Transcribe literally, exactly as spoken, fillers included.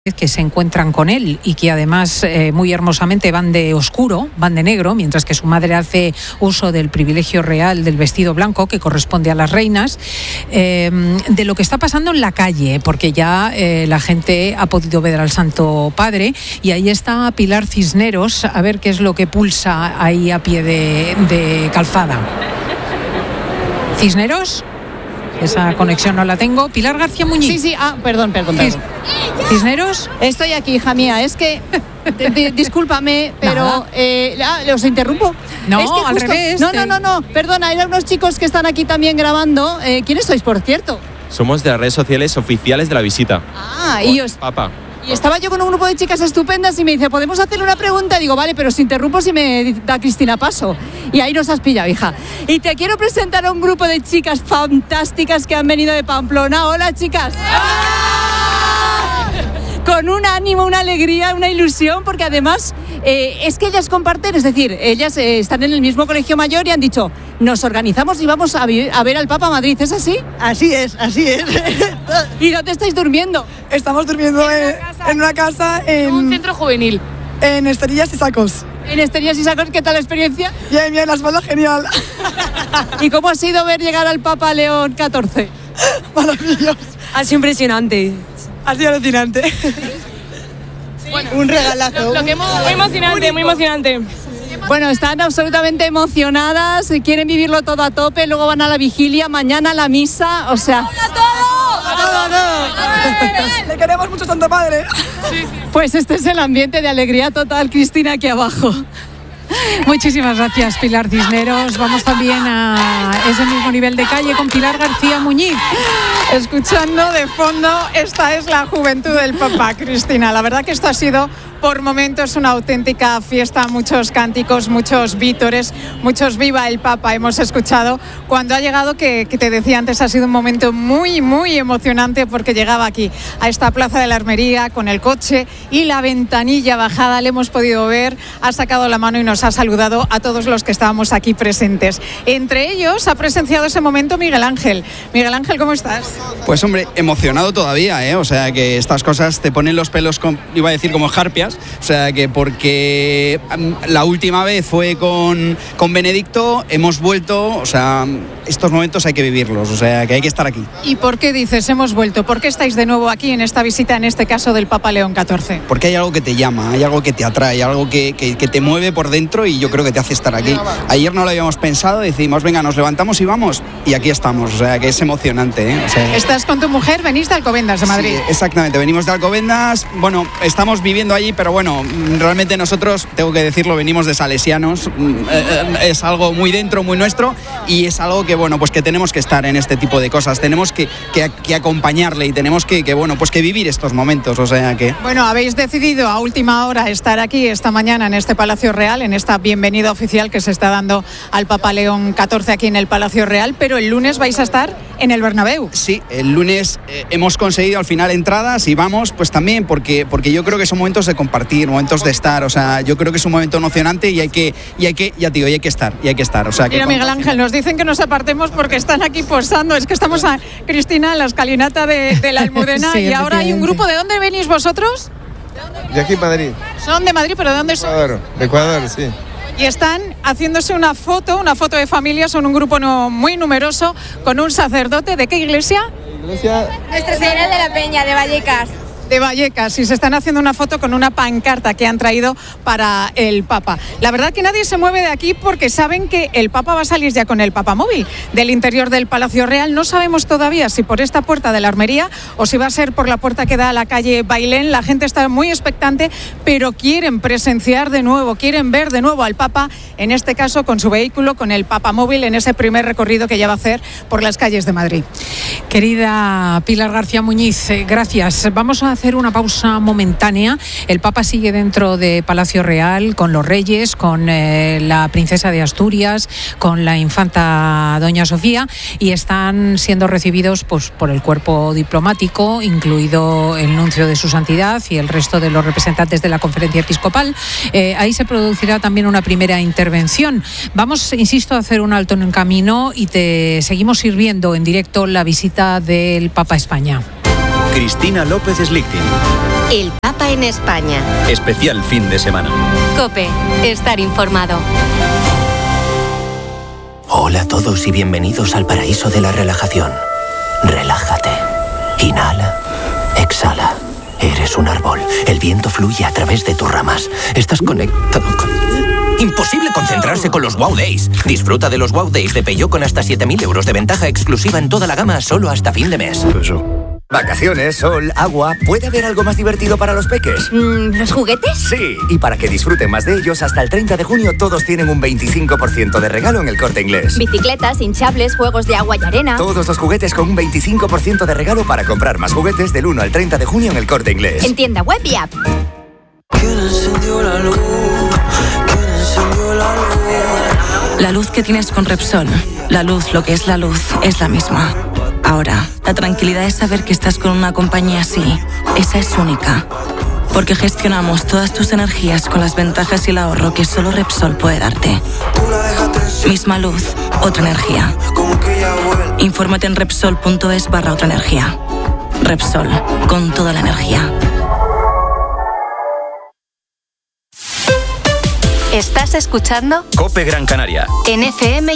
que se encuentran con él y que además eh, muy hermosamente van de oscuro, van de negro, mientras que su madre hace uso del privilegio real del vestido blanco que corresponde a las reinas, eh, de lo que está pasando en la calle, porque ya eh, la gente ha podido ver al Santo Padre y ahí está Pilar Cisneros, a ver qué es lo que pulsa ahí a pie de, de calzada. ¿Cisneros? Esa conexión no la tengo. Pilar García Muñiz. Sí, sí, ah, perdón, perdón, perdón. ¿Cisneros? Estoy aquí, hija mía, es que, de, de, discúlpame, pero eh, ¿los interrumpo? No, es que al justo, revés. No, no, no, no, perdona, hay unos chicos que están aquí también grabando. Eh, ¿Quiénes sois, por cierto? Somos de las redes sociales oficiales de la visita. Ah, y os... Papa. Y estaba yo con un grupo de chicas estupendas y me dice, ¿podemos hacerle una pregunta? Y digo, vale, pero si interrumpo si me da Cristina paso. Y ahí nos has pillado, hija. Y te quiero presentar a un grupo de chicas fantásticas que han venido de Pamplona. Hola, chicas. Con un ánimo, una alegría, una ilusión, porque además eh, es que ellas comparten, es decir, ellas eh, están en el mismo colegio mayor y han dicho, nos organizamos y vamos a, vi- a ver al Papa a Madrid, ¿es así? Así es, así es. ¿Y dónde estáis durmiendo? Estamos durmiendo en, en una casa en un centro juvenil. En Esterillas y Sacos. En Esterillas y Sacos, ¿qué tal la experiencia? Bien, bien, la espalda genial. ¿Y cómo ha sido ver llegar al Papa León catorce? Maravilloso. Ha sido impresionante. Ha sido alucinante. Bueno, un regalazo. Lo, lo que hemos, muy emocionante, muy emocionante. Bueno, están absolutamente emocionadas, quieren vivirlo todo a tope, luego van a la vigilia, mañana a la misa, o sea... ¡Hola a todos! ¡A todo, a todo! Le queremos mucho, Santo Padre. Pues este es el ambiente de alegría total, Cristina, aquí abajo. Muchísimas gracias, Pilar Cisneros. Vamos también a ese mismo nivel de calle con Pilar García Muñiz. Escuchando de fondo, esta es la juventud del Papa, Cristina. La verdad que esto ha sido, por momentos, una auténtica fiesta. Muchos cánticos, muchos vítores, muchos viva el Papa hemos escuchado. Cuando ha llegado, que, que te decía antes, ha sido un momento muy, muy emocionante porque llegaba aquí, a esta plaza de la Armería, con el coche y la ventanilla bajada. Le hemos podido ver, ha sacado la mano y nos ha saludado a todos los que estábamos aquí presentes. Entre ellos ha presenciado ese momento Miguel Ángel. Miguel Ángel, ¿cómo estás? Pues hombre, emocionado todavía, ¿eh? O sea que estas cosas te ponen los pelos, con, iba a decir como jarpias, o sea que porque la última vez fue con, con Benedicto, hemos vuelto, o sea, estos momentos hay que vivirlos, o sea que hay que estar aquí. ¿Y por qué dices hemos vuelto? ¿Por qué estáis de nuevo aquí en esta visita, en este caso del Papa León catorce? Porque hay algo que te llama, hay algo que te atrae, algo que, que, que te mueve por dentro y yo creo que te hace estar aquí. Ayer no lo habíamos pensado, decidimos, venga, nos levantamos y vamos, y aquí estamos, o sea que es emocionante, ¿eh? O sea, Estás con tu mujer, venís de Alcobendas, de Madrid. Sí, exactamente, venimos de Alcobendas, bueno, estamos viviendo allí, pero bueno, realmente nosotros, tengo que decirlo, venimos de salesianos, es algo muy dentro, muy nuestro, y es algo que, bueno, pues que tenemos que estar en este tipo de cosas, tenemos que, que, que acompañarle y tenemos que, que, bueno, pues que vivir estos momentos, o sea que... Bueno, habéis decidido a última hora estar aquí esta mañana en este Palacio Real, en esta bienvenida oficial que se está dando al Papa León catorce aquí en el Palacio Real, pero el lunes vais a estar en el Bernabéu. Sí, el lunes eh, hemos conseguido al final entradas y vamos pues también porque, porque yo creo que son momentos de compartir, momentos de estar, o sea, yo creo que es un momento emocionante y hay que, y hay que ya digo, y hay que estar, y hay que estar, o sea, que Mira, Miguel Ángel, nos dicen que nos apartemos porque están aquí posando, es que estamos a Cristina en la escalinata de, de la Almudena. Sí, y ahora hay un grupo, ¿de dónde venís vosotros? De aquí, Madrid. Son de Madrid, pero ¿de dónde son? Ecuador, de Ecuador, sí. Y están haciéndose una foto, una foto de familia, son un grupo no, muy numeroso, con un sacerdote. ¿De qué iglesia? Iglesia... Nuestra Señora de la Peña, de Vallecas. De Vallecas, y se están haciendo una foto con una pancarta que han traído para el Papa. La verdad que nadie se mueve de aquí porque saben que el Papa va a salir ya con el Papamóvil del interior del Palacio Real. No sabemos todavía si por esta puerta de la Armería o si va a ser por la puerta que da a la calle Bailén. La gente está muy expectante, pero quieren presenciar de nuevo, quieren ver de nuevo al Papa, en este caso con su vehículo, con el Papamóvil, en ese primer recorrido que ya va a hacer por las calles de Madrid. Querida Pilar García Muñiz, eh, gracias. Vamos a hacer una pausa momentánea. El Papa sigue dentro de Palacio Real con los reyes, con eh, la princesa de Asturias, con la infanta doña Sofía, y están siendo recibidos pues, por el cuerpo diplomático, incluido el nuncio de su santidad y el resto de los representantes de la conferencia episcopal. Eh, ahí se producirá también una primera intervención. Vamos, insisto, a hacer un alto en el camino y te seguimos sirviendo en directo la visita del Papa a España. Cristina López Slichting. El Papa en España. Especial fin de semana. COPE. Estar informado. Hola a todos y bienvenidos al paraíso de la relajación. Relájate. Inhala. Exhala. Eres un árbol. El viento fluye a través de tus ramas. Estás conectado con... Imposible concentrarse con los Wow Days. Disfruta de los Wow Days de Peugeot con hasta siete mil euros de ventaja exclusiva en toda la gama solo hasta fin de mes. Vacaciones, sol, agua... ¿Puede haber algo más divertido para los peques? Mm, ¿Los juguetes? Sí, y para que disfruten más de ellos, hasta el treinta de junio todos tienen un veinticinco por ciento de regalo en El Corte Inglés. Bicicletas, hinchables, juegos de agua y arena. Todos los juguetes con un veinticinco por ciento de regalo para comprar más juguetes del uno al treinta de junio en El Corte Inglés. En tienda web y app. ¿Quién encendió la luz? ¿Quién encendió la luz? La luz que tienes con Repsol, la luz, lo que es la luz, es la misma. Ahora, la tranquilidad es saber que estás con una compañía así. Esa es única. Porque gestionamos todas tus energías con las ventajas y el ahorro que solo Repsol puede darte. Misma luz, otra energía. Infórmate en Repsol.es barra otra energía. Repsol, con toda la energía. ¿Estás escuchando? COPE Gran Canaria. En F M